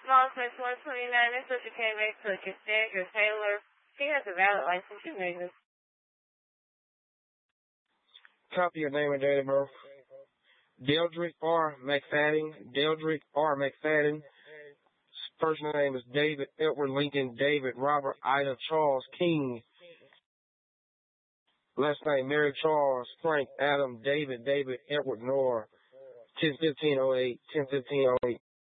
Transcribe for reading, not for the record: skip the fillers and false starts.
Small Smith 129, Mr. Chicane to Cassandra Taylor. She has a valid license. You may this. Copy your name and date of birth. Deldrick R. McFadden. Deldrick R. McFadden. First name is David Edward Lincoln, David Robert Ida Charles King. Last name Mary Charles Frank Adam David Edward Nor. 10-15-08, 10-15-08.